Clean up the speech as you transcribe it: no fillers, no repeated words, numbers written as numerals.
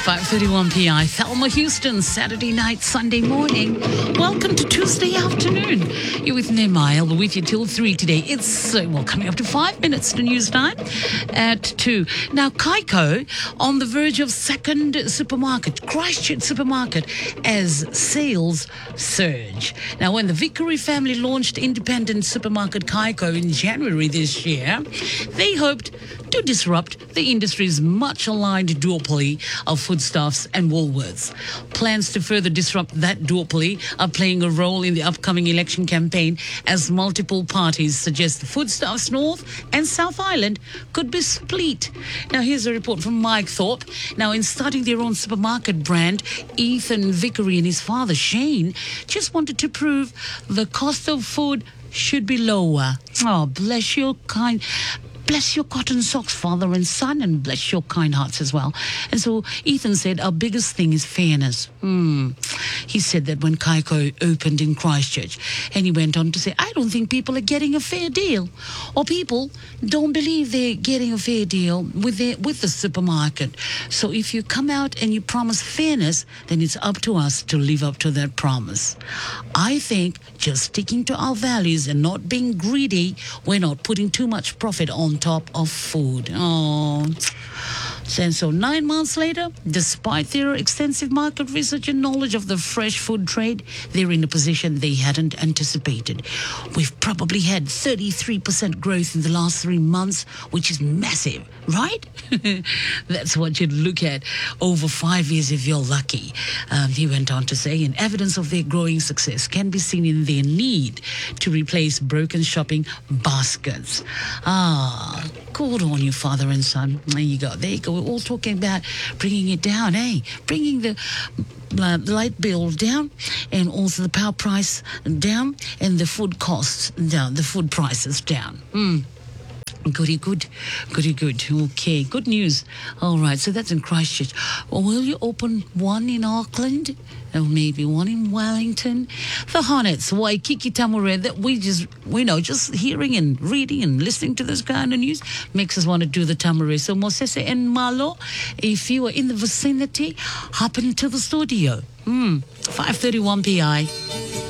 5:31 p.m. Thelma Houston, Saturday night, Sunday morning. Welcome to Tuesday afternoon. You're with Nehemiah, with you till 3 today. It's, coming up to 5 minutes to news time at 2. Now, Kaiko on the verge of second supermarket, Christchurch supermarket, as sales surge. Now, when the Vickery family launched independent supermarket Kaiko in January this year, they hoped to disrupt the industry's much-aligned duopoly of foodstuffs and Woolworths. Plans to further disrupt that duopoly are playing a role in the upcoming election campaign as multiple parties suggest the Foodstuffs North and South Island could be split. Now, here's a report from Mike Thorpe. Now, in starting their own supermarket brand, Ethan Vickery and his father, Shane, just wanted to prove the cost of food should be lower. Oh, bless your cotton socks, father and son, and bless your kind hearts as well. And so Ethan said, our biggest thing is fairness. He said that when Kaiko opened in Christchurch. And he went on to say, I don't think people are getting a fair deal. Or people don't believe they're getting a fair deal with the supermarket. So if you come out and you promise fairness, then it's up to us to live up to that promise. I think just sticking to our values and not being greedy, we're not putting too much profit on top of food. Oh. And so 9 months later, despite their extensive market research and knowledge of the fresh food trade, they're in a position they hadn't anticipated. We've probably had 33% growth in the last 3 months, which is massive, right? That's what you'd look at over 5 years if you're lucky. He went on to say, and evidence of their growing success can be seen in their need to replace broken shopping baskets. Good on you, father and son. There you go. We're all talking about bringing it down, bringing the light bill down, and also the power price down, and the food costs down, the food prices down. Goody good. Okay, good news. All right, so that's in Christchurch. Well, will you open one in Auckland? Or maybe one in Wellington? The Hornets, Waikiki Tamure, that we know, just hearing and reading and listening to this kind of news makes us want to do the Tamure. So Mosese and Malo, if you are in the vicinity, hop into the studio. 5:31 p.m.